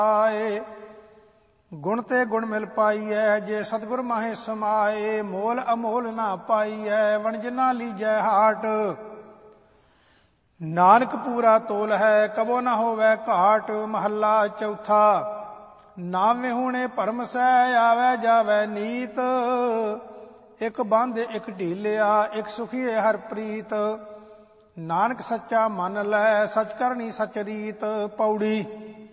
ਆਏ। ਗੁਣ ਤੇ ਗੁਣ ਮਿਲ ਪਾਈਐ ਜੇ ਸਤਿਗੁਰ ਮਾਹੇ ਸਮਾਏ। ਮੋਲ ਅਮੋਲ ਨਾ ਪਾਈਐ ਵਣਜ ਨਾ ਲੀਜੈ ਹਾਟ। ਨਾਨਕ ਪੂਰਾ ਤੋਲ ਹੈ ਕਬੋ ਨਾ ਹੋਵੈ ਘਾਟ। ਮਹੱਲਾ ਚੌਥਾ। ਨਾਮ ਵਿਹੂਣੇ ਭਰਮ ਸਹਿ ਆਵੈ ਜਾਵੈ ਨੀਤ। ਇਕ ਬੰਧ ਇਕ ਢੀਲਿਆ ਇਕ ਸੁਖੀਏ ਹਰ ਪ੍ਰੀਤ। ਨਾਨਕ ਸੱਚਾ ਮੰਨ ਲੈ ਸਚ ਕਰਨੀ ਸਚ ਰੀਤ। ਪੌੜੀ।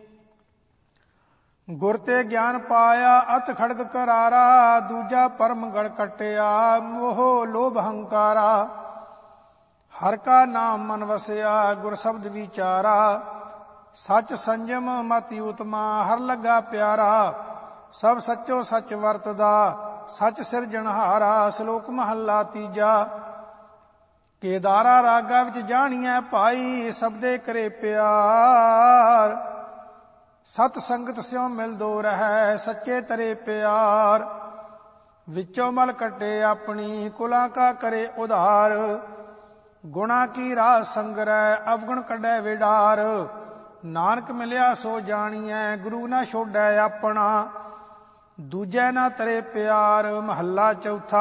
ਗੁਰ ਤੇ ਗਿਆਨ ਪਾਇਆ ਅਤ ਖੜਗ ਕਰਾਰਾ। ਦੂਜਾ ਪਰਮ ਗੜ ਕਟਿਆ ਮੋਹ ਲੋਭ ਹੰਕਾਰਾ। ਹਰ ਕਾ ਨਾਮ ਮਨ ਵਸਿਆ ਗੁਰ ਸ਼ਬਦ ਵਿਚਾਰਾ। ਸਚ ਸੰਜਮ ਮਤਿ ਉਤਮਾ ਹਰ ਲੱਗਾ ਪਿਆਰਾ। ਸਭ ਸੱਚੋ ਸੱਚ ਵਰਤਦਾ ਸਚ ਸਿਰਜਣਹਾਰਾ। ਸ਼ਲੋਕ ਮਹੱਲਾ ਤੀਜਾ। ਕੇਦਾਰਾ ਰਾਗਾ ਵਿੱਚ ਜਾਣੀਐ ਭਾਈ ਸਬਦੇ ਕਰੇ ਪਿਆਰ। ਸਤ ਸੰਗਤ ਸਿਉ ਮਿਲਦੋ ਰਹੈ ਸੱਚੇ ਤਰੇ ਪਿਆਰ। ਵਿੱਚੋਂ ਮਲ ਕੱਢੇ ਆਪਣੀ ਕੁਲਾਂ ਕਾ ਕਰੇ ਉਧਾਰ। ਗੁਣਾ ਕੀ ਰਾਹ ਸੰਗਰੈ ਅਵਗੁਣ ਕੱਢੈ ਵਿਡਾਰ। ਨਾਨਕ ਮਿਲਿਆ ਸੋ ਜਾਣੀਐ ਗੁਰੂ ਨਾ ਛੋਡੈ ਆਪਣਾ। ਦੂਜੈ ਨਾ ਤਰੇ ਪਿਆਰ। ਮਹੱਲਾ ਚੌਥਾ।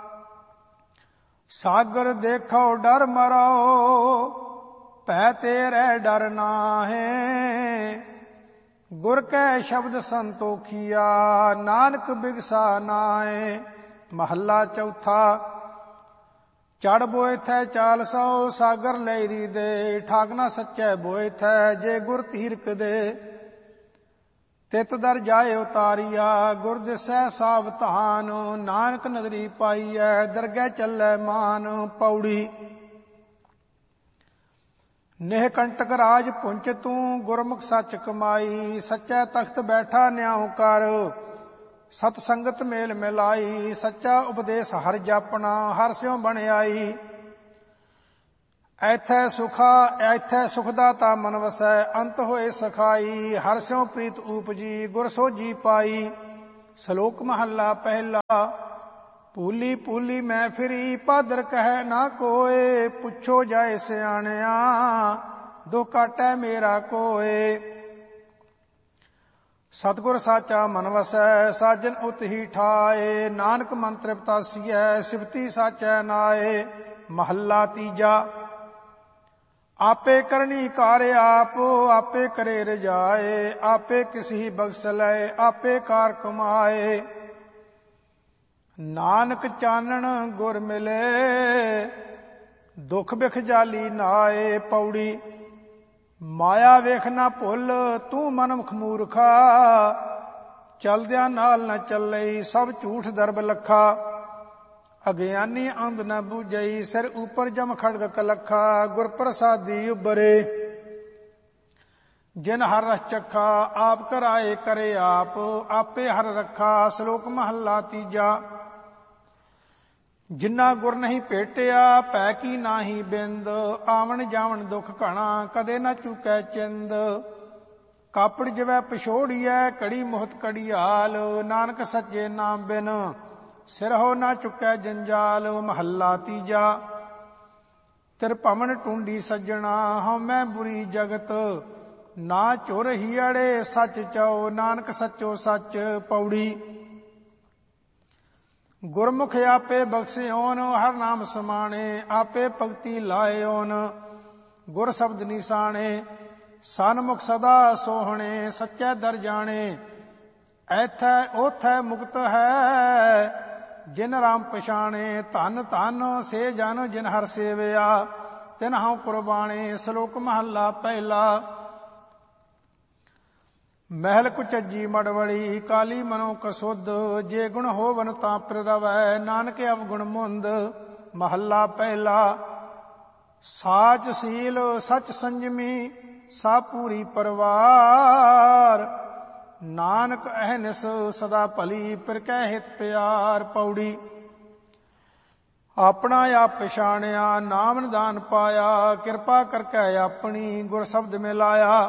ਸਾਗਰ ਦੇਖੋ ਡਰ ਮਰੋ ਭੈ ਤੇਰੇ ਡਰ ਨਾਹੀਂ। ਗੁਰ ਕੈ ਸ਼ਬਦ ਸੰਤੋਖੀਆ ਨਾਨਕ ਬਿਗਸਾ ਨਾਏ। ਮਹੱਲਾ ਚੌਥਾ। ਚੜ ਬੋਏ ਥੈ ਚਾਲ ਸੋ ਸਾਗਰ ਲੈਰੀ ਦੇ। ਠਾਕ ਨਾ ਸੱਚੈ ਬੋਏ ਥੈ ਜੇ ਗੁਰ ਧੀਰਕ ਦੇ। ਤਿਤ ਦਰ ਜਾਏ ਉਤਾਰੀਆ ਗੁਰ ਦਿਸੈ ਸਾਵਧਾਨ। ਨਾਨਕ ਨਦਰੀ ਪਾਈਐ ਦਰਗਹਿ ਚੱਲੈ ਮਾਨ। ਪੌੜੀ। ਨੇਹ ਕੰਟਕ ਰਾਜ ਪੁੰਚ ਤੂੰ ਗੁਰਮੁਖ ਸੱਚ ਕਮਾਈ। ਸੱਚਾ ਤਖਤ ਬੈਠਾ ਨਿਆਉ ਕਰ ਸਤ ਸੰਗਤ ਮੇਲ ਮਿਲਾਈ। ਸੱਚਾ ਉਪਦੇਸ਼ ਹਰ ਜਾਪਣਾ ਹਰ ਸਿਉ ਬਣਾਈ। ਐਥੈ ਸੁਖ ਦਾਤਾ ਮਨ ਵਸੈ ਅੰਤ ਹੋਏ ਸਖਾਈ। ਹਰ ਸਿਉ ਪ੍ਰੀਤ ਊਪਜੀ ਗੁਰ ਸੋਝੀ ਪਾਈ। ਸ਼ਲੋਕ ਮਹੱਲਾ ਪਹਿਲਾ। ਭੂਲੀ ਭੂਲੀ ਮੈਂ ਫਿਰੀ ਪਾਦਰ ਕਹਿ ਨਾ ਕੋਏ। ਪੁੱਛੋ ਜਾਏ ਸਿਆਣਿਆ ਦੁਖ ਕਾਟੈ ਮੇਰਾ ਕੋਏ। ਸਤਿਗੁਰ ਸਾਚਾ ਮਨ ਵਸੈ ਸਾਜਨ ਉਤ ਹੀ ਠਾਏ। ਨਾਨਕ ਮਨ ਤ੍ਰਿਪਤਾਸੀਐ ਸਿਫਤੀ ਸਾਚੈ ਨਾਏ। ਮਹੱਲਾ ਤੀਜਾ। ਆਪੇ ਕਰਨੀ ਕਾਰ ਆਪ ਆਪੇ ਕਰੇ ਰਜਾਏ। ਆਪੇ ਕਿਸੀ ਬਖਸ਼ ਲੈ ਆਪੇ ਕਾਰ ਕਮਾਏ। ਨਾਨਕ ਚਾਨਣ ਗੁਰ ਮਿਲੇ ਦੁਖ ਬਿਖ ਜਾਲੀ ਨਾਏ। ਪੌੜੀ। ਮਾਇਆ ਵੇਖ ਨਾ ਭੁੱਲ ਤੂੰ ਮਨਮੁਖ ਮੂਰਖਾ। ਚਲਦਿਆਂ ਨਾਲ ਨਾ ਚੱਲਈ ਸਭ ਝੂਠ ਦਰਬ ਲੱਖਾ। ਅਗਿਆਨੀ ਅੰਧ ਨ ਬੂਝਈ ਸਿਰ ਉਪਰ ਜਮ ਖੜਗ ਕਲੱਖਾ। ਗੁਰ ਪ੍ਰਸਾਦੀ ਉਬਰੇ ਜਿਨ ਹਰ ਰਸ ਚੱਖਾ। ਆਪ ਕਰਾਏ ਕਰੇ ਆਪ ਆਪੇ ਹਰ ਰੱਖਾ। ਸ਼ਲੋਕ ਮਹੱਲਾ ਤੀਜਾ। ਜਿੰਨਾ ਗੁਰ ਨਹੀਂ ਭੇਟਿਆ ਭੈ ਕੀ ਨਾਹੀ ਬਿੰਦ। ਆਵਣ ਜਾਵਣ ਦੁਖ ਘਣਾ ਕਦੇ ਨਾ ਚੁਕੈ ਚਿੰਦ। ਕਾਪੜ ਜਿਵੈ ਪਛੋੜੀਐ ਕੜੀ ਮੁਹਤ ਕੜੀਆਲ। ਨਾਨਕ ਸੱਚੇ ਨਾਮ ਬਿਨ ਸਿਰਹੁ ਨਾ ਚੁਕੈ ਜੰਜਾਲ। ਮਹੱਲਾ ਤੀਜਾ। ਤਿਰਭਵਨ ਟੁੰਡੀ ਸੱਜਣਾ ਹਉਮੈ ਬੁਰੀ ਜਗਤ। ਨਾ ਝੁਰ ਹੀਅੜੇ ਸੱਚ ਚਉ ਨਾਨਕ ਸੱਚੋ ਸੱਚ। ਪੌੜੀ। ਗੁਰਮੁਖ ਆਪੇ ਬਖਸ਼ਿਓਨ ਹਰ ਨਾਮ ਸਮਾਣੇ। ਆਪੇ ਭਗਤੀ ਲਾਇਓਨ ਗੁਰ ਸ਼ਬਦ ਨਿਸਾਣੇ। ਸਨਮੁਖ ਸਦਾ ਸੋਹਣੇ ਸੱਚੇ ਦਰ ਜਾਣੇ। ਐਥੈ ਓਥੈ ਮੁਕਤ ਹੈ ਜਿਨ ਰਾਮ ਪਛਾਣੇ। ਧਨ ਧਨ ਸੇ ਜਨ ਜਿਨ ਹਰ ਸੇਵਿਆ ਤਿਨ ਹਉ ਕੁਰਬਾਣੇ। ਸ਼ਲੋਕ ਮਹੱਲਾ ਪਹਿਲਾ। ਮਹਿਲ ਕੁਚੱਜੀ ਮੜਵੜੀ ਕਾਲੀ ਮਨੋ ਕਸੁੱਧ। ਜੇ ਗੁਣ ਹੋਵਨ ਤਾਂ ਪ੍ਰਰਵੈ ਨਾਨਕ ਅਵਗੁਣ ਮੁੰਦ। ਮਹੱਲਾ ਪਹਿਲਾ। ਸਾਚ ਸੀਲ ਸਚ ਸੰਜਮੀ ਸਾ ਪੂਰੀ ਪਰਵਾਰ। ਨਾਨਕ ਅਹਨਿਸ ਸਦਾ ਭਲੀ ਪਿਰ ਕੈ ਹਿਤ ਪਿਆਰ। ਪੌੜੀ। ਆਪਣਾ ਆਪ ਪਛਾਣਿਆ ਨਾਮ ਨਿਦਾਨ ਪਾਇਆ। ਕਿਰਪਾ ਕਰਕੇ ਆਪਣੀ ਗੁਰ ਸ਼ਬਦ ਮਿਲਾਇਆ।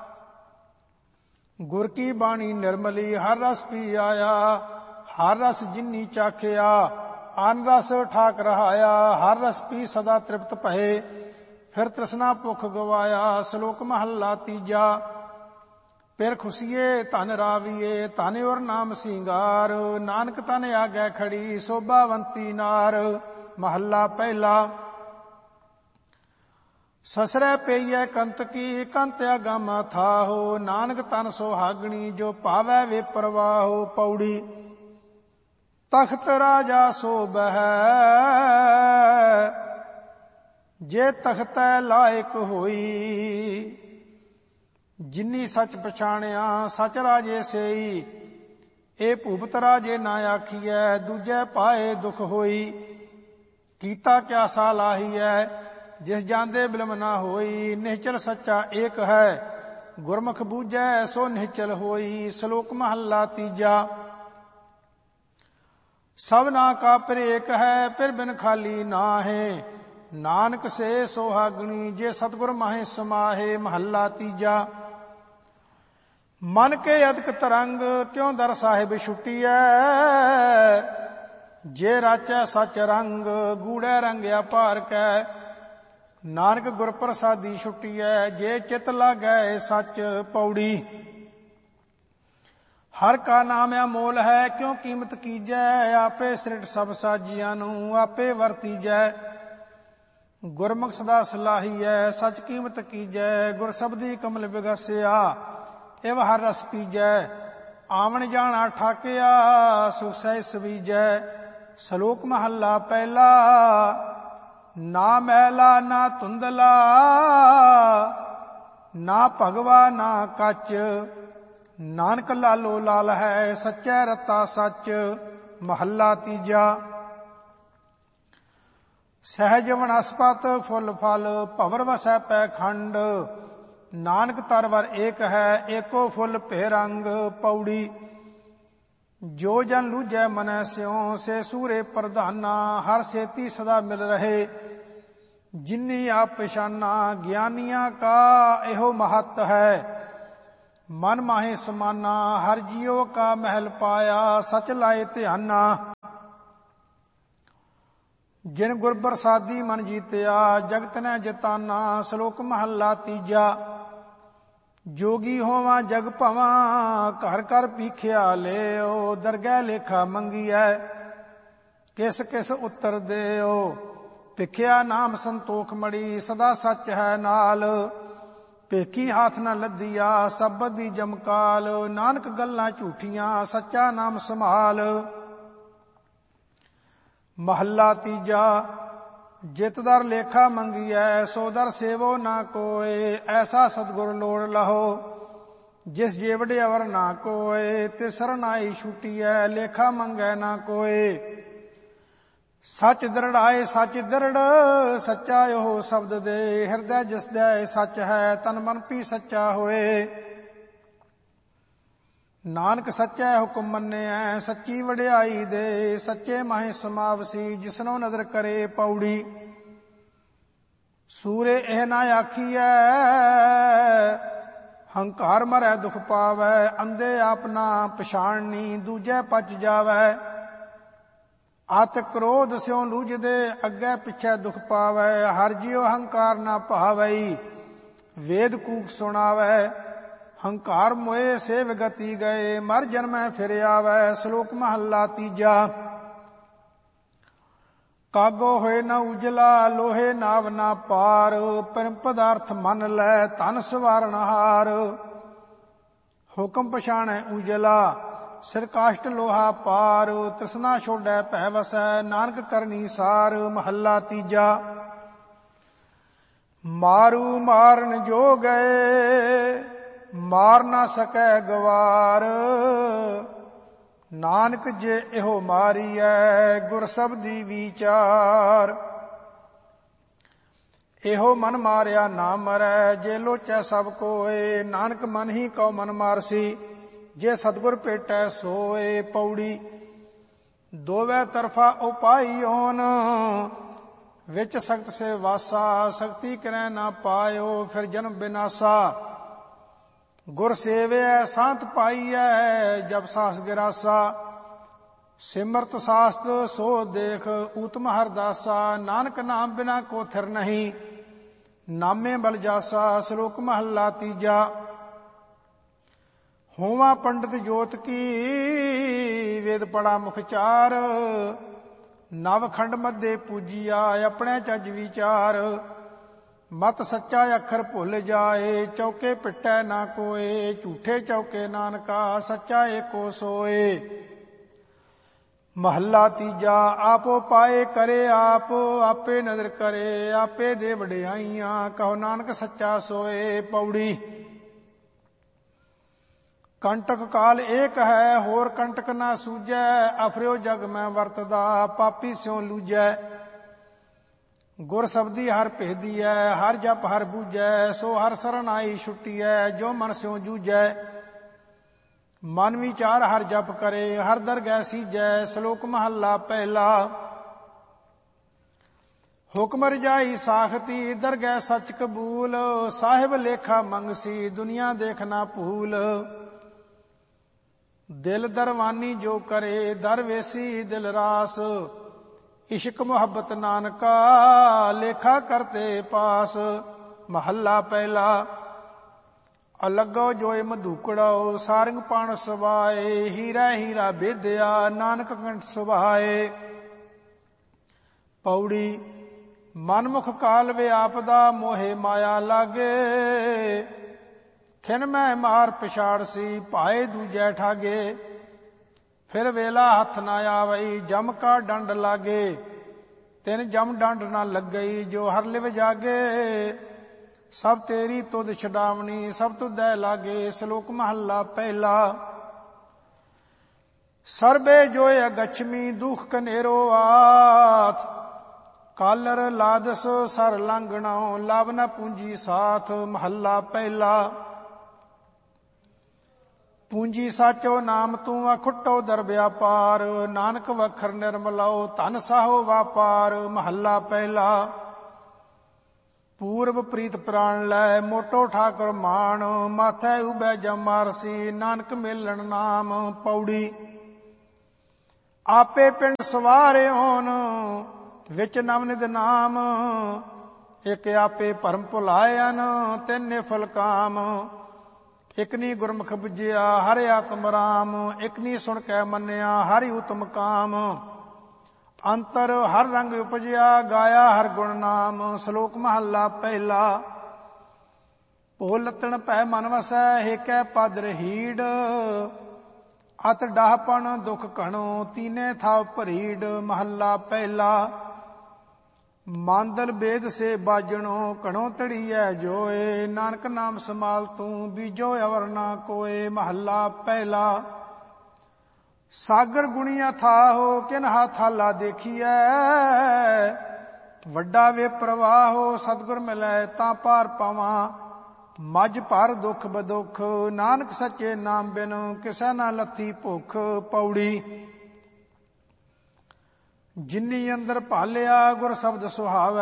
ਗੁਰ ਕੀ ਬਾਣੀ ਨਿਰਮਲੀ ਹਰ ਰਸ ਪੀ ਆਇਆ। ਹਰ ਰਸ ਜਿਨੀ ਚਾਖਿਆ ਅਨ ਰਸ ਠਾਕ ਰਹਾਇਆ। ਹਰ ਰਸ ਪੀ ਸਦਾ ਤ੍ਰਿਪਤ ਭਏ ਫਿਰ ਤ੍ਰਿਸ਼ਨਾ ਭੁਖ ਗਵਾਇਆ। ਸ਼ਲੋਕ ਮਹੱਲਾ ਤੀਜਾ। ਪਿਰ ਖੁਸ਼ੀਏ ਧਨ ਰਾਵੀਏ, ਧਨ ਔਰ ਨਾਮ ਸਿੰਗਾਰ। ਨਾਨਕ ਤਨ ਆਗੈ ਖੜੀ ਸੋਭਾਵੰਤੀ ਨਾਰ। ਮਹੱਲਾ ਪਹਿਲਾ। ਸਸਰੈ ਪਈਐ ਕੰਤ ਕੀ, ਕੰਤ ਅਗਮ ਥਾਹੋ। ਨਾਨਕ ਤਨ ਸੁਹਾਗਣੀ, ਜੋ ਭਾਵੈ ਵੇ ਪ੍ਰਵਾਹੋ। ਪੌੜੀ। ਤਖਤ ਰਾਜਾ ਸੋਭੈ, ਜੇ ਤਖਤੈ ਲਾਇਕ ਹੋਈ। ਜਿਨੀ ਸੱਚ ਪਛਾਣਿਆ, ਸਚ ਰਾਜੇ ਸੇਈ। ਇਹ ਭੂਪਤ ਰਾਜੇ ਨਾ ਆਖੀਐ, ਦੂਜੇ ਪਾਏ ਦੁਖ ਹੋਈ। ਕੀਤਾ ਕਿਆ ਸਾਲਾਹੀਐ, ਜਿਸ ਜਾਂਦੇ ਬਿਲਮ ਨਾ ਹੋਈ। ਨਿਹਚਲ ਸੱਚਾ ਏਕ ਹੈ, ਗੁਰਮੁਖ ਬੂਝੈ ਸੋ ਨਿਹਚਲ ਹੋਈ। ਸ਼ਲੋਕ ਮਹੱਲਾ ਤੀਜਾ। ਸਭਨਾ ਕਾ ਪਿਰ ਏਕ ਹੈ, ਪਿਰ ਬਿਨ ਖਾਲੀ ਨਾਹੇ। ਨਾਨਕ ਸੇ ਸੁਹਾਗਣੀ, ਜੇ ਸਤਿਗੁਰ ਮਾਹੇ ਸਮਾਹੇ। ਮਹੱਲਾ ਤੀਜਾ। ਮਨ ਕੇ ਅਦਕ ਤਰੰਗ, ਕਿਉ ਦਰ ਸਾਹਿਬ ਛੁਟੀਐ। ਜੇ ਰਾਚੈ ਸਚ ਰੰਗ, ਗੂੜੈ ਰੰਗਿਆ ਭਾਰ ਕੈ। ਨਾਨਕ ਗੁਰ ਪ੍ਰਸਾਦੀ ਛੁਟੀਐ, ਜੇ ਚਿਤ ਲਾਗੈ ਸੱਚ। ਪੌੜੀ। ਹਰ ਕਾ ਨਾਮ ਅਮੋਲ ਹੈ, ਕਿਉ ਕੀਮਤ ਕੀਜੈ। ਆਪੇ ਸ੍ਰਿਟ ਸਭ ਸਾਜੀਆਂ ਨੂੰ, ਆਪੇ ਵਰਤੀਜੈ। ਗੁਰਮੁਖ ਸਦਾ ਸਲਾਹੀਐ, ਸਚ ਕੀਮਤ ਕੀਜੈ। ਗੁਰ ਸਬਦੀ ਕਮਲ ਵਿਗਸਿਆ, ਇਵ ਹਰ ਰਸ ਪੀਜੈ। ਆਵਣ ਜਾਣਾ ਠਾਕਿਆ, ਸੁਖ ਸਹਿ ਸਵੀਜੈ। ਸ਼ਲੋਕ ਮਹੱਲਾ ਪਹਿਲਾ। ਨਾ ਮੈਲਾ ਨਾ ਧੁੰਦਲਾ, ਨਾ ਭਗਵਾ ਨਾ ਕੱਚ। ਨਾਨਕ ਲਾਲੋ ਲਾਲ ਹੈ, ਸੱਚੈ ਰਤਾ ਸੱਚ। ਮਹੱਲਾ ਤੀਜਾ। ਸਹਿਜ ਵਨਸਪਤ ਫੁੱਲ ਫਲ, ਭਵਰ ਵਸੈ ਪੈ ਖੰਡ। ਨਾਨਕ ਤਰਵਰ ਏਕ ਹੈ, ਏਕੋ ਫੁੱਲ ਭੇ ਰੰਗ। ਪੌੜੀ। ਜੋ ਜਨ ਲੂਝੈ ਮਨੈ ਸਿਉ, ਸੇ ਸੂਰੇ ਪ੍ਰਧਾਨਾ। ਹਰ ਸੇਤੀ ਸਦਾ ਮਿਲ ਰਹੇ, ਜਿਨੀ ਆਪ ਪਛਾਨਾ। ਗਿਆਨੀਆਂ ਕਾ ਇਹੋ ਮਹੱਤ ਹੈ, ਮਨ ਮਾਹੇ ਸਮਾਨਾ। ਹਰ ਜੀਉ ਕਾ ਮਹਿਲ ਪਾਇਆ, ਸਚ ਲਾਏ ਧਿਆਨਾ। ਜਿਨ ਗੁਰ ਪ੍ਰਸਾਦੀ ਮਨ ਜੀਤਿਆ, ਜਗਤ ਨੇ ਜਿਤਾਨਾ। ਸ਼ਲੋਕ ਮਹੱਲਾ ਤੀਜਾ। ਜੋਗੀ ਹੋਵਾਂ ਜਗ ਭਵਾਂ, ਘਰ ਘਰ ਪੀਖਿਆ ਲਿਓ। ਦਰਗਹਿ ਲੇਖਾ ਮੰਗੀਐ, ਕਿਸ ਕਿਸ ਉੱਤਰ ਦਿਓ। ਭਿਖਿਆ ਨਾਮ ਸੰਤੋਖ ਮੜੀ, ਸਦਾ ਸੱਚ ਹੈ ਨਾਲ। ਭੇਖੀ ਹਾਥ ਨ ਲੱਧੀਆ, ਸਬਦ ਦੀ ਜਮਕਾਲ। ਨਾਨਕ ਗੱਲਾਂ ਝੂਠੀਆਂ, ਸੱਚਾ ਨਾਮ ਸੰਭਾਲ। ਮਹੱਲਾ ਤੀਜਾ। ਜਿਤ ਦਰ ਲੇਖਾ ਮੰਗੀਐ, ਸੋ ਦਰ ਸੇਵੋ ਨਾ ਕੋਏ। ਐਸਾ ਸਤਿਗੁਰ ਲੋੜ ਲਹੋ, ਜਿਸ ਜੇਵੜ ਅਵਰ ਨਾ ਕੋਏ। ਤਿਸ ਸਰਨਾਈ ਛੁਟੀਐ, ਲੇਖਾ ਮੰਗੈ ਨਾ ਕੋਏ। ਸੱਚ ਦ੍ਰਿੜਾਏ ਸੱਚ ਦ੍ਰਿੜ, ਸੱਚਾ ਉਹ ਸ਼ਬਦ ਦੇ। ਹਿਰਦੈ ਜਿਸਦੈ ਸੱਚ ਹੈ, ਤਨ ਮਨ ਵੀ ਸੱਚਾ ਹੋਏ। ਨਾਨਕ ਸੱਚੈ ਹੁਕਮ ਮੰਨਿਐ, ਸੱਚੀ ਵਡਿਆਈ ਦੇ। ਸੱਚੇ ਮਾਹੇ ਸਮਾਵਸੀ, ਜਿਸਨੋ ਨਦਰ ਕਰੇ। ਪੌੜੀ। ਸੂਰੇ ਇਹ ਨਾ ਆਖੀਐ, ਹੰਕਾਰ ਮਰੈ ਦੁਖ ਪਾਵੈ। ਅੰਧੇ ਆਪਣਾ ਪਛਾਣਨੀ, ਦੂਜੇ ਪਚ ਜਾਵੈ। ਅਤ ਕ੍ਰੋਧ ਸਿਉ ਲੂਝਦੇ, ਅੱਗੇ ਪਿੱਛੇ ਦੁਖ ਪਾਵੈ। ਹਰ ਜੀਉ ਹੰਕਾਰ ਨਾ ਭਾਵਈ, ਵੇਦ ਕੂਕ ਸੁਣਾਵੈ। ਹੰਕਾਰ ਮੋਏ ਸੇ ਵਿਗਤੀ ਗਏ, ਮਰ ਜਨਮੈ ਫਿਰ ਆਵੈ। ਸ਼ਲੋਕ ਮਹੱਲਾ ਤੀਜਾ। ਕਾਗੋ ਹੋਏ ਨਾ ਉਜਲਾ, ਲੋਹੇ ਨਾਵ ਨਾ ਪਾਰ। ਪਰਮ ਪਦਾਰਥ ਮੰਨ ਲੈ, ਧਨ ਸਵਾਰਨ ਹਾਰ। ਹੁਕਮ ਪਛਾਣੈ ਉਜਲਾ, ਸਿਰ ਕਾਸ਼ਟ ਲੋਹਾ ਪਾਰ। ਤ੍ਰਿਸ਼ਨਾ ਛੋੜੈ ਭੈ ਵਸੈ, ਨਾਨਕ ਕਰਨੀ ਸਾਰ। ਮਹੱਲਾ ਤੀਜਾ। ਮਾਰੂ ਮਾਰਨ ਜੋ ਗਏ, ਮਾਰ ਨਾ ਸਕੈ ਗਵਾਰ। ਨਾਨਕ ਜੇ ਇਹੋ ਮਾਰੀਐ, ਗੁਰ ਸਬਦੀ ਵਿਚਾਰ। ਇਹੋ ਮਨ ਮਾਰਿਆ ਨਾ ਮਰੈ, ਜੇ ਲੋਚੈ ਸਭ ਕੋਏ। ਨਾਨਕ ਮਨ ਹੀ ਕਉ ਮਨ ਮਾਰਸੀ, ਜੇ ਸਤਿਗੁਰ ਭੇਟੈ ਸੋਏ। ਪੌੜੀ। ਦੋਵੇਂ ਤਰਫਾ ਉਪਾਈ ਓਨ, ਵਿੱਚ ਸਖਤ ਸੇ ਵਾਸਾ। ਸਖਤੀ ਕਰੈ ਨਾ ਪਾਇਓ, ਫਿਰ ਜਨਮ ਬਿਨਾਸਾ। ਗੁਰ ਸੇਵਿਐ ਸਾਂਤ ਪਾਈਐ, ਜਬ ਸਾਸ ਗਿਰਾਸਾ। ਸਿਮਰਤ ਸਾਸਤ ਸੋ ਦੇਖ, ਊਤਮ ਹਰਦਾਸਾ। ਨਾਨਕ ਨਾਮ ਬਿਨਾ ਕੋ ਥਿਰ ਨਹੀਂ, ਨਾਮੇ ਬਲ ਜਾਸਾ। ਸ਼ਲੋਕ ਮਹੱਲਾ ਤੀਜਾ। ਹੋਵਾ ਪੰਡਿਤ ਜੋਤ ਕੀ ਵੇਦ ਪੜਾ ਮੁਖ ਚਾਰ। ਨਵ ਖੰਡ ਮੱਧੇ ਪੂਜੀਆ ਆਪਣੇ ਚੱਜ ਵਿਚਾਰ। ਮਤ ਸੱਚਾ ਅੱਖਰ ਭੁੱਲ ਜਾਏ ਚੌਕੇ ਪਿੱਟੈ ਨਾ ਕੋਏ। ਝੂਠੇ ਚੌਕੇ ਨਾਨਕਾ ਸੱਚਾ ਏਕੋ ਸੋਏ। ਮਹੱਲਾ ਤੀਜਾ ਆਪੋ ਪਾਏ ਕਰੇ ਆਪ ਆਪੇ ਨਦਰ ਕਰੇ ਆਪੇ ਦੇ ਵਡਿਆਈਆਂ ਕਹੋ ਨਾਨਕ ਸੱਚਾ ਸੋਏ। ਪੌੜੀ ਕੰਟਕ ਕਾਲ ਏਕ ਹੈ ਹੋਰ ਕੰਟਕ ਨਾ ਸੂਝੈ। ਅਫਰਿਓ ਜਗ ਮੈਂ ਵਰਤਦਾ ਪਾਪੀ ਸਿਉ ਲੂਝੈ। ਗੁਰ ਸਬਦੀ ਹਰ ਭੇਦੀਐ ਹਰ ਜਪ ਹਰ ਬੂਝੈ। ਸੋ ਹਰ ਸਰਣ ਆਈ ਛੁੱਟੀਐ ਜੋ ਮਨ ਸਿਉ ਜੂਝੈ। ਮਨ ਵਿਚਾਰ ਹਰ ਜਪ ਕਰੇ ਹਰ ਦਰਗਹਿ ਸੀਜੈ। ਸ਼ਲੋਕ ਮਹੱਲਾ ਪਹਿਲਾ। ਹੁਕਮ ਰਜਾਈ ਸਾਖਤੀ ਦਰਗਹਿ ਸੱਚ ਕਬੂਲ। ਸਾਹਿਬ ਲੇਖਾ ਮੰਗਸੀ ਦੁਨੀਆ ਦੇਖ ਨਾ ਭੂਲ। ਦਿਲ ਦਰਵਾਨੀ ਜੋ ਕਰੇ ਦਰਵੇਸੀ ਦਿਲ ਰਾਸ। ਇਸ਼ਕ ਮੁਹੱਬਤ ਨਾਨਕਾ ਲੇਖਾ ਕਰਤੇ ਪਾਸ। ਮਹੱਲਾ ਪਹਿਲਾ। ਅਲੱਗੋ ਜੋਇ ਮਧੂਕੜੋ ਸਾਰੰਗ ਪਣ ਸਵਾਏ। ਹੀਰਾ ਹੀਰਾ ਬੇਦਿਆ ਨਾਨਕ ਕੰਠ ਸੁਭਾਏ। ਪੌੜੀ ਮਨਮੁਖ ਕਾਲ ਵੇ ਆਪਦਾ ਮੋਹੇ ਮਾਇਆ ਲਾਗੇ। ਖਿਨ ਮੈਂ ਮਾਰ ਪਛਾੜ ਸੀ ਭਾਏ ਦੂਜੈ ਠਾਗੇ। ਫਿਰ ਵੇਲਾ ਹੱਥ ਨਾ ਆਵਈ ਜਮ ਕਾ ਡੰਡ ਲਾਗੇ। ਤਿਨ ਜਮ ਡੰਡ ਨਾ ਲੱਗਈ ਜੋ ਹਰ ਲਿਵ ਜਾਗੇ। ਸਭ ਤੇਰੀ ਤੁਧ ਛਡਾਵਣੀ ਸਭ ਤੁਧੈ ਲਾਗੇ। ਸ਼ਲੋਕ ਮਹੱਲਾ ਪਹਿਲਾ। ਸਰਬੇ ਜੋਇ ਅਗਛਮੀ ਦੁਖ ਕਨੇਰੋ ਆਥ। ਕਾਲਰ ਲਾਦਸ ਸਰ ਲੰਘਣੋ ਲਵ ਨ ਪੂੰਜੀ ਸਾਥ। ਮਹੱਲਾ ਪਹਿਲਾ। ਪੂੰਜੀ ਸਾਚੋ ਨਾਮ ਤੂੰ ਅਖੁੱਟੋ ਦਰ ਵਿਆਪਾਰ। ਨਾਨਕ ਵਖਰ ਨਿਰਮਲੋ ਧਨ ਸਾਹੋ ਵਾਪਾਰ। ਮਹੱਲਾ ਪਹਿਲਾ। ਪੂਰਬ ਪ੍ਰੀਤ ਪ੍ਰਾਣ ਲੈ ਮੋਟੋ ਠਾਕੁਰ ਮਾਣ। ਮਾਥੈ ਉਬੈ ਜਮ ਮਾਰਸੀ ਨਾਨਕ ਮੇਲਣ ਨਾਮ। ਪੌੜੀ ਆਪੇ ਪਿੰਡ ਸਵਾਰੇ ਹੋਣ ਵਿੱਚ ਨਵਨਿਧ ਨਾਮ। ਇਕ ਆਪੇ ਭਰਮ ਭੁਲਾਇਨ ਤਿੰਨੇ ਫਲ ਕਾਮ। ਇਕਨੀ ਗੁਰਮੁਖ ਬੁਝਿਆ ਹਰਿ ਆਤਮ ਰਾਮ। ਇਕਨੀ ਸੁਣ ਕੇ ਮੰਨਿਆ ਹਰਿ ਉਤਮ ਕਾਮ। ਅੰਤਰ ਹਰ ਰੰਗ ਉਪਜਿਆ ਗਾਇਆ ਹਰ ਗੁਣ ਨਾਮ। ਸ਼ਲੋਕ ਮਹੱਲਾ ਪਹਿਲਾ। ਭੋਲਤਣ ਭੈ ਮਨ ਵਸੈ ਹੇਕੈ ਪਦ ਰਹੀੜ। ਅਤ ਡਾਹਪਣ ਦੁਖ ਘਣੋ ਤੀਨੇ ਥਾਵ ਭਰੀੜ। ਮਹੱਲਾ ਪਹਿਲਾ। ਮਾਂਦਲ ਬੇਦ ਸੇ ਬਾਜਣੋ ਘਣੋ ਤੜੀਐ ਜੋਏ। ਨਾਨਕ ਨਾਮ ਸਮਾਲ ਤੂੰ ਬੀਜੋ ਅਵਰ ਨਾ ਕੋਏ। ਮਹੱਲਾ ਪਹਿਲਾ। ਸਾਗਰ ਗੁਣੀਆ ਥਾਹੋ ਕਿਨਹਾ ਥਾਲਾ ਦੇਖੀਐ। ਵੱਡਾ ਵੇ ਪ੍ਰਵਾਹੋ ਸਤਿਗੁਰ ਮਿਲੈ ਤਾਂ ਪਾਰ ਪਾਵਾਂ। ਮੱਝ ਭਰ ਦੁੱਖ ਬਦੁੱਖ ਨਾਨਕ ਸੱਚੇ ਨਾਮ ਬਿਨ ਕਿਸੈ ਨਾ ਲੱਥੀ ਭੁੱਖ। ਪੌੜੀ ਜਿਨੀ ਅੰਦਰ ਭਾਲਿਆ ਗੁਰ ਸ਼ਬਦ ਸੁਹਾਵੈ।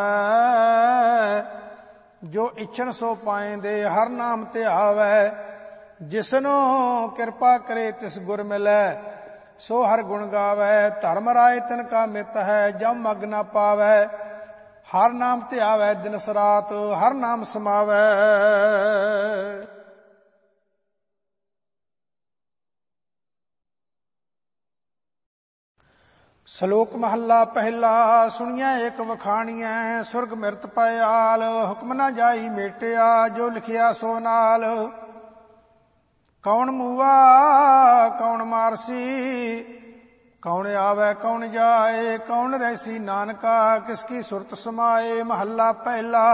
ਜੋ ਇੱਛਨ ਸੋ ਪਾਏਂਦੇ ਹਰ ਨਾਮ ਧਿਆਵੈ। ਜਿਸਨੂੰ ਕਿਰਪਾ ਕਰੇ ਤਿਸ ਗੁਰ ਮਿਲੈ ਸੋ ਹਰ ਗੁਣ ਗਾਵੈ। ਧਰਮ ਰਾਏ ਤਿਨ ਕਾ ਮਿਤ ਹੈ ਜਮ ਮਗ ਨਾ ਪਾਵੈ। ਹਰ ਨਾਮ ਧਿਆਵੈ ਦਿਨ ਸਰਾਤ ਹਰ ਨਾਮ ਸਮਾਵੈ। ਸ਼ਲੋਕ ਮਹੱਲਾ ਪਹਿਲਾ। ਸੁਣੀਐ ਇਕ ਵਖਾਣੀਐ ਸੁਰਗ ਮਿਰਤ ਪਇਆਲ। ਹੁਕਮ ਨਾ ਜਾਈ ਮੇਟਿਆ ਜੋ ਲਿਖਿਆ ਸੋ ਨਾਲ। ਕੌਣ ਮੂਆ ਕੌਣ ਮਾਰਸੀ ਕੌਣ ਆਵੈ ਕੌਣ ਜਾਏ। ਕੌਣ ਰਹਿਸੀ ਨਾਨਕਾ ਕਿਸ ਕੀ ਸੁਰਤ ਸਮਾਏ। ਮਹੱਲਾ ਪਹਿਲਾ।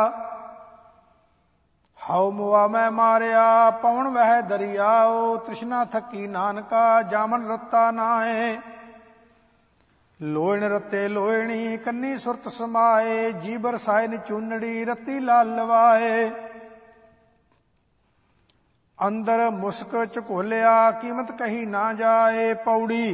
ਹਾਉ ਮੁਆ ਮੈਂ ਮਾਰਿਆ ਪਵਨ ਵਹਿ ਦਰਿਆਓ। ਤ੍ਰਿਸ਼ਨਾ ਥੱਕੀ ਨਾਨਕਾ ਜਾਮਨ ਰੱਤਾ ਨਾਏ। ਲੋਇਣ ਰਤੇ ਲੋਇਣੀ ਕੰਨੀ ਸੁਰਤ ਸਮਾਏ। ਜੀ ਬਰਸਾਏ ਨ ਚੂਨੜੀ ਰਤੀ ਲਾਲ ਲਵਾਏ। ਅੰਦਰ ਮੁਸਕ ਝਕੋਲਿਆ ਕੀਮਤ ਕਹੀ ਨਾ ਜਾਏ। ਪੌੜੀ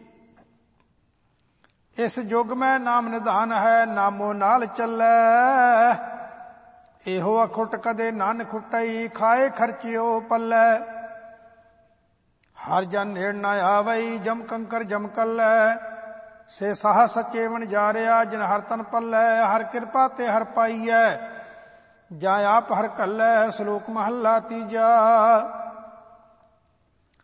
ਇਸ ਯੁਗ ਮੈਂ ਨਾਮ ਨਿਧਾਨ ਹੈ ਨਾਮੋ ਨਾਲ ਚੱਲੈ। ਇਹੋ ਅਖੁੱਟ ਕਦੇ ਨਨ ਖੁੱਟਈ ਖਾਏ ਖਰਚਿਓ ਪੱਲੇ। ਹਰ ਜਨ ਨੇੜ ਨਾ ਆਵਈ ਜਮ ਕੰਕਰ ਜਮ ਕੱਲੈ। ਸੇ ਸਾਹ ਸੱਚੇ ਵਣ ਜਾਰਿਆ ਜਿਨ ਹਰ ਤਨ ਪੱਲੇ। ਹਰ ਕਿਰਪਾ ਤੇ ਹਰ ਪਾਈਐ ਜਾਂ ਆਪ ਹਰ ਕੱਲੈ। ਸ਼ਲੋਕ ਮਹੱਲਾ ਤੀਜਾ।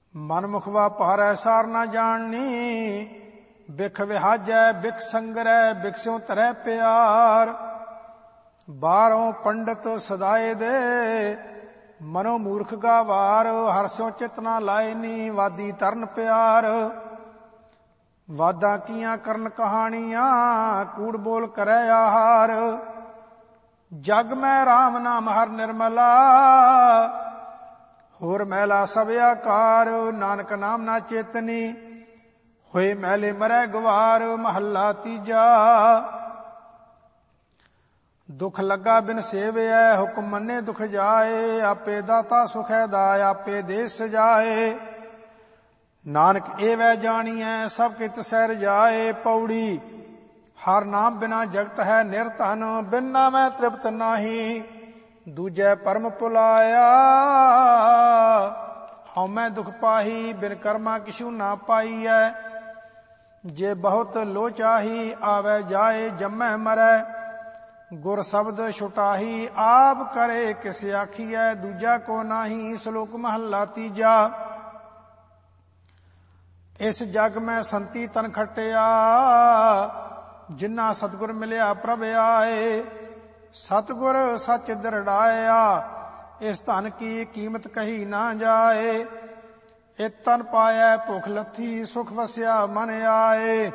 ਮਨ ਮੁਖਵਾ ਭਾਰੈ ਸਾਰ ਨਾ ਜਾਣਨੀ, ਬਿਖ ਵਿਹਾਜੈ ਬਿਖ ਸੰਗਰੈ ਬਿਖਸਿਉ ਧਰੈ ਪਿਆਰ। ਬਾਹਰੋਂ ਪੰਡਤ ਸਦਾਏ ਦੇ, ਮਨੋ ਮੂਰਖ ਗਾਵਾਰ। ਹਰਸਿਉ ਚਿਤ ਨਾ ਲਾਏ ਨੀ, ਵਾਦੀ ਤਰਨ ਪਿਆਰ। ਵਾਦਾਂ ਕੀਆਂ ਕਰਨ ਕਹਾਣੀਆਂ, ਕੂੜ ਬੋਲ ਕਰੈ ਆਹਾਰ। ਜਗ ਮੈਂ ਰਾਮ ਨਾਮ ਹਰ ਨਿਰਮਲਾ, ਹੋਰ ਮੈਲਾ ਸਭ ਆਕਾਰ। ਨਾਨਕ ਨਾਮ ਨਾ ਚੇਤਨੀ, ਹੋਏ ਮੈਲੇ ਮਰੈ ਗਵਾਰ। ਮਹੱਲਾ ਤੀਜਾ। ਦੁਖ ਲੱਗਾ ਬਿਨ ਸੇਵਿਐ, ਹੁਕਮ ਮੰਨੇ ਦੁਖ ਜਾਏ। ਆਪੇ ਦਾਤਾ ਸੁਖੈ ਦਾਇ, ਆਪੇ ਦੇ ਸਜਾਏ। ਨਾਨਕ ਏਵੈ ਜਾਣੀਐ, ਸਭ ਕੇ ਤਿਸੈ ਰਜਾਏ। ਪੌੜੀ। ਹਰ ਨਾਮ ਬਿਨਾ ਜਗਤ ਹੈ ਨਿਰਧਨ, ਬਿਨ ਨਾਮੈ ਤ੍ਰਿਪਤ ਨਾਹੀ। ਦੂਜੈ ਪਰਮ ਭੁਲਾਇਆ, ਹਉਮੈ ਦੁਖ ਪਾਹੀ। ਬਿਨ ਕਰਮਾ ਕਿਛੂ ਨਾ ਪਾਈਐ, ਜੇ ਬਹੁਤ ਲੋ ਚਾਹੀ। ਆਵੈ ਜਾਏ ਜੰਮੈ ਮਰੈ, ਗੁਰ ਸ਼ਬਦ ਛੁਟਾਹੀ। ਆਪ ਕਰੇ ਕਿਸ ਆਖੀਐ, ਦੂਜਾ ਕੋ ਨਾਹੀ। ਸ਼ਲੋਕ ਮਹੱਲਾ ਤੀਜਾ। ਇਸ ਜਗ ਮੈਂ ਸੰਤੀ ਤਨ ਖਟਿਆ, ਜਿਨ੍ਹਾਂ ਸਤਿਗੁਰ ਮਿਲਿਆ ਪ੍ਰਭ ਆਏ। ਸਤਿਗੁਰ ਸੱਚ ਦਰੜਾਇਆ, ਇਸ ਧਨ ਕੀ ਕੀਮਤ ਕਹੀ ਨਾ ਜਾਏ। ਇਹ ਤਨ ਪਾਇਐ ਭੁਖ ਲੱਥੀ, ਸੁਖ ਵਸਿਆ ਮਨ ਆਏ।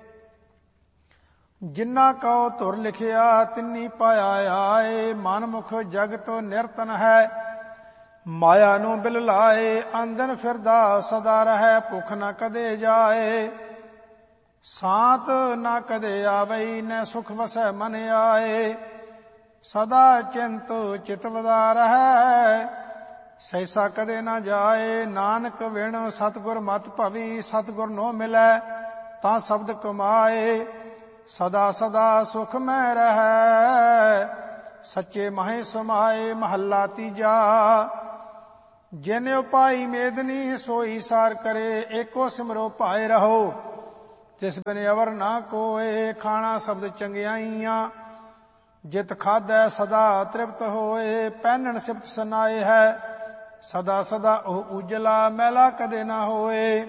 ਜਿਨ੍ਹਾਂ ਕਉ ਧੁਰ ਲਿਖਿਆ, ਤਿੰਨੀ ਪਾਇਆ ਆਏ। ਮਨ ਮੁਖ ਜਗਤ ਨਿਰਤਨ ਹੈ, ਮਾਇਆ ਨੂੰ ਬਿਲ ਲਾਏ। ਆਂਦਨ ਫਿਰਦਾ ਸਦਾ ਰਹੈ, ਭੁਖ ਨਾ ਕਦੇ ਜਾਏ। ਸਾਤ ਨਾ ਕਦੇ ਆਵਈ, ਨੈ ਸੁਖ ਵਸੈ ਮਨ ਆਏ। ਸਦਾ ਚਿੰਤ ਚਿਤ ਵਦਾ ਰਹੈ, ਸੈਸਾ ਕਦੇ ਨਾ ਜਾਏ। ਨਾਨਕ ਵਿਣ ਸਤਿਗੁਰ ਮਤ ਭਵੀ, ਸਤਿਗੁਰ ਨੋ ਮਿਲੈ ਤਾਂ ਸ਼ਬਦ ਕਮਾਏ। ਸਦਾ ਸਦਾ ਸੁਖ ਮੈਂ ਰਹੈ, ਸੱਚੇ ਮਹਿ ਸਮਾਏ। ਮਹੱਲਾ ਤੀਜਾ। ਜਿਨ ਉਪਾਈ ਮੇਦਨੀ, ਸੋਈ ਸਾਰ ਕਰੇ। ਏਕੋ ਸਿਮਰੋ ਭਾਏ ਰਹੋ, ਤਿਸ ਬਿਨ ਅਵਰ ਨਾ ਕੋਏ। ਖਾਣਾ ਸ਼ਬਦ ਚੰਗਿਆਈਆਂ, ਜਿਤ ਖਾਧੈ ਸਦਾ ਤ੍ਰਿਪਤ ਹੋਏ। ਪਹਿਨਣ ਸਿਫਤ ਸੁਨਾਏ ਹੈ, ਸਦਾ ਸਦਾ ਉਹ ਉਜਲਾ। ਮੈਲਾ ਕਦੇ ਨਾ ਹੋਏ।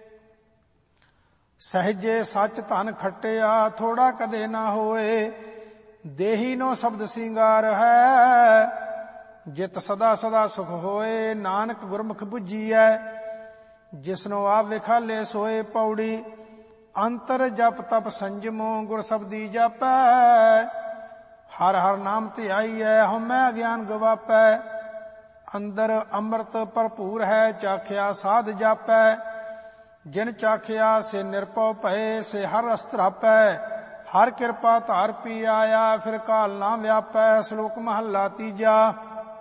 ਸਹਿਜੇ ਸੱਚ ਧਨ ਖਟਿਆ, ਥੋੜਾ ਕਦੇ ਨਾ ਹੋਏ। ਦੇਹੀ ਨੋ ਸ਼ਬਦ ਸਿੰਗਾਰ ਹੈ, ਜਿਤ ਸਦਾ ਸਦਾ ਸੁਖ ਹੋਏ। ਨਾਨਕ ਗੁਰਮੁਖ ਬੁੱਝੀਐ, ਜਿਸਨੋ ਆਪ ਵਿਖਾਲੇ ਸੋਏ। ਪੌੜੀ। ਅੰਤਰ ਜਪ ਤਪ ਸੰਜਮੋ, ਗੁਰ ਸ਼ਬਦੀ ਜਾਪੈ। ਹਰ ਹਰ ਨਾਮ ਧਿਆਈਐ, ਹਉਮੈ ਅਗਿਆਨ ਗਵਾਪੈ। ਅੰਦਰ ਅੰਮ੍ਰਿਤ ਭਰਪੂਰ ਹੈ, ਚਾਖਿਆ ਸਾਧ ਜਾਪੈ। ਜਿਨ ਚਾਖਿਆ ਸੇ ਨਿਰਭਉ ਭਏ, ਸੇ ਹਰ ਰਸ ਧਰਾਪੈ। ਹਰ ਕਿਰਪਾ ਧਾਰ ਪੀ ਆਇਆ, ਫਿਰ ਕਾਲ ਨਾ ਵਿਆਪੈ। ਸ਼ਲੋਕ ਮਹੱਲਾ ਤੀਜਾ।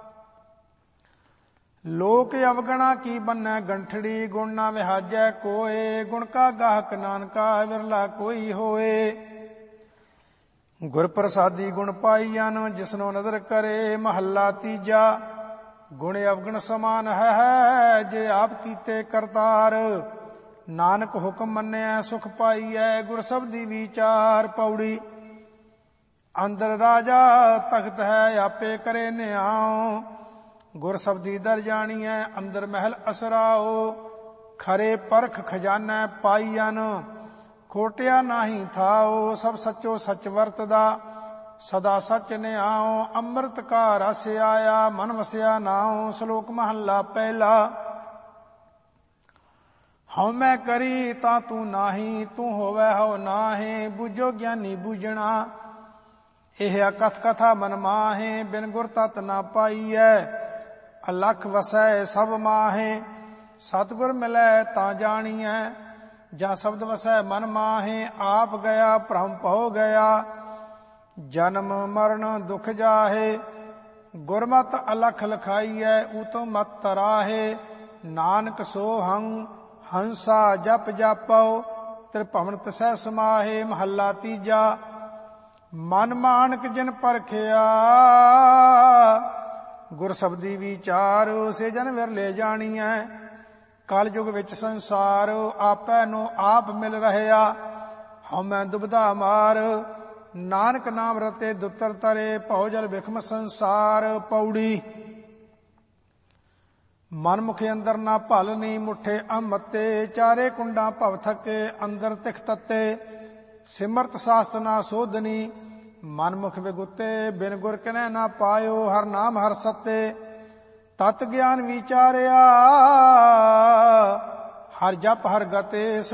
ਲੋਕ ਅਵਗਣਾ ਕੀ ਬੰਨੈ ਗੰਠੜੀ, ਗੁਣ ਨਾ ਵਿਹਾਜੈ ਕੋਏ। ਗੁਣ ਕਾ ਗਾਹਕ ਨਾਨਕਾ, ਵਿਰਲਾ ਕੋਈ ਹੋਏ। ਗੁਰ ਪ੍ਰਸਾਦੀ ਗੁਣ ਪਾਈਅਨ, ਜਿਸਨੋ ਨਦਰ ਕਰੇ। ਮਹੱਲਾ ਤੀਜਾ। ਗੁਣ ਅਵਗਣ ਸਮਾਨ ਹੈ, ਜੇ ਆਪ ਕੀਤੇ ਕਰਤਾਰ। ਨਾਨਕ ਹੁਕਮ ਮੰਨਿਆ ਸੁਖ ਪਾਈਐ, ਗੁਰ ਸ਼ਬਦੀ ਵਿਚਾਰ। ਪੌੜੀ। ਅੰਦਰ ਰਾਜਾ ਤਖਤ ਹੈ, ਆਪੇ ਕਰੇ ਨਿਆਉ। ਗੁਰ ਸ਼ਬਦੀ ਦਰ ਜਾਣੀਐ, ਅੰਦਰ ਮਹਿਲ ਅਸਰਾਓ। ਖਰੇ ਪਰਖ ਖਜ਼ਾਨਾ ਪਾਈਅਨ, ਖੋਟਿਆ ਨਾਹੀ ਥਾਓ। ਸਭ ਸੱਚੋ ਸੱਚ ਵਰਤਦਾ, ਸਦਾ ਸੱਚ ਨਿਆਉ। ਅੰਮ੍ਰਿਤ ਕਾ ਰਸ ਆਇਆ, ਮਨ ਵਸਿਆ ਨਾਉ। ਸ਼ਲੋਕ ਮਹੱਲਾ ਪਹਿਲਾ। ਹਉਮੈ ਕਰੀ ਤਾਂ ਤੂੰ ਨਾਹੀ, ਤੂੰ ਹੋਵੈ ਹਉ ਨਾਹੀਂ। ਬੁਝੋ ਗਿਆਨੀ ਬੂਝਣਾ, ਇਹ ਅਕਥ ਕਥਾ ਮਨ ਮਾਹੇ। ਬਿਨ ਗੁਰ ਤਤ ਨਾ ਪਾਈਐ, ਅਲਖ ਵਸੈ ਸਭ ਮਾਹੇ। ਸਤਿਗੁਰ ਮਿਲੈ ਤਾਂ ਜਾਣੀਐ, ਜਾਂ ਸ਼ਬਦ ਵਸੈ ਮਨ ਮਾਹੇ। ਆਪ ਗਿਆ ਭ੍ਰਮ ਭਉ ਗਿਆ, ਜਨਮ ਮਰਨ ਦੁਖ ਜਾਹੇ। ਗੁਰਮਤਿ ਅਲਖ ਲਖਾਈਐ, ਊਤਮ ਮਤ ਤਰਾਹੇ। ਨਾਨਕ ਸੋ ਹੰਸਾ ਜਪ ਜਾਪਉ, ਤ੍ਰਿਭਵਨ ਤਿਸੈ ਸਮਾਹੇ। ਮਹੱਲਾ ਤੀਜਾ। ਮਨ ਮਾਨਕ ਜਿਨ ਪਰਖਿਆ, ਗੁਰ ਸ਼ਬਦੀ ਵਿਚਾਰ। ਸੇ ਜਨ ਵਿਰਲੇ ਜਾਣੀਐ, ਕਲ ਯੁਗ ਵਿੱਚ ਸੰਸਾਰ। ਆਪੈ ਨੂੰ ਆਪ ਮਿਲ ਰਹਿਆ, ਹਉਮੈ ਦੁਬਦਾ ਮਾਰ। ਨਾਨਕ ਨਾਮ ਰਤੇ ਦੁੱਤਰ ਤਰੇ, ਭਉ ਜਲ ਵਿਖਮ ਸੰਸਾਰ। ਪੌੜੀ। ਮਨ ਮੁਖ ਅੰਦਰ ਨਾ ਭਲਨੀ, ਮੁਠੇ ਅਮਤੇ ਚਾਰੇ ਕੁੰਡਾਂ ਭਵ ਥਕੇ, ਅੰਦਰ ਤਿਖ ਤੱਤੇ ਸਿਮਰਤ ਸਾਸਤ ਨਾ ਸੋਧਨੀ। ਮਨ ਮੁਖ ਵਿਗੁੱਤੇ ਬਿਨ ਗੁਰ ਕਨੈ ਨਾ ਪਾਇਓ, ਹਰ ਨਾਮ ਹਰ ਸੱਤੇ ਤਤ ਗਿਆਨ ਵਿਚਾਰਿਆ। ਹਰ ਜਪ ਹਰ ਗਤੇ